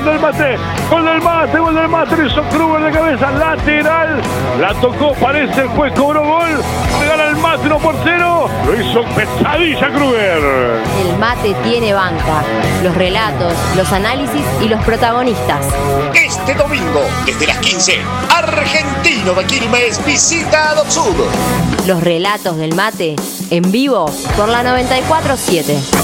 gol del Mate, gol del Mate, lo hizo Kruger de cabeza, lateral, la tocó, parece el juez cobró gol, le gana el Mate 1-0, lo hizo pesadilla Kruger. El Mate tiene banca, los relatos, los análisis y los protagonistas. Este domingo, desde las 15, Argentino de Quilmes visita a Doc Sud. Los relatos del Mate, en vivo por la 94.7.